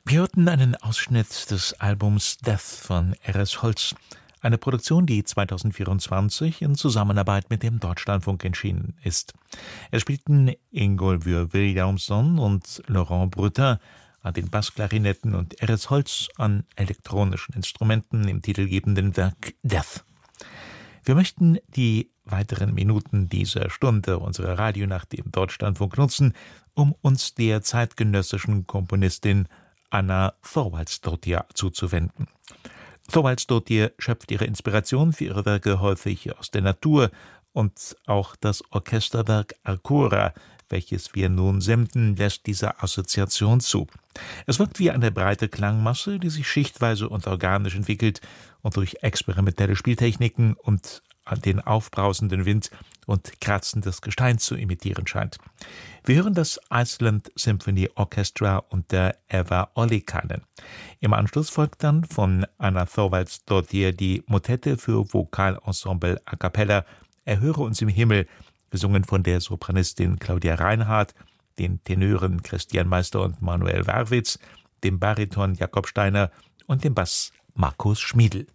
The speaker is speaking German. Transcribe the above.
Wir hörten einen Ausschnitt des Albums Death von R.S. Holz, eine Produktion, die 2024 in Zusammenarbeit mit dem Deutschlandfunk erschienen ist. Es spielten Ingólfur Vilhjálmsson und Laurent Brütter an den Bassklarinetten und R.S. Holz an elektronischen Instrumenten im titelgebenden Werk Death. Wir möchten die weiteren Minuten dieser Stunde unserer Radionacht im Deutschlandfunk nutzen, um uns der zeitgenössischen Komponistin Anna Þorvaldsdóttir zuzuwenden. Þorvaldsdóttir schöpft ihre Inspiration für ihre Werke häufig aus der Natur und auch das Orchesterwerk Alcora, welches wir nun senden, lässt diese Assoziation zu. Es wirkt wie eine breite Klangmasse, die sich schichtweise und organisch entwickelt und durch experimentelle Spieltechniken und den aufbrausenden Wind und kratzendes Gestein zu imitieren scheint. Wir hören das Iceland Symphony Orchestra unter Eva Ollikainen. Im Anschluss folgt dann von Anna Þorvaldsdóttir die Motette für Vokalensemble a cappella Erhöre uns im Himmel, gesungen von der Sopranistin Claudia Reinhardt, den Tenören Christian Meister und Manuel Warwitz, dem Bariton Jakob Steiner und dem Bass Markus Schmiedl.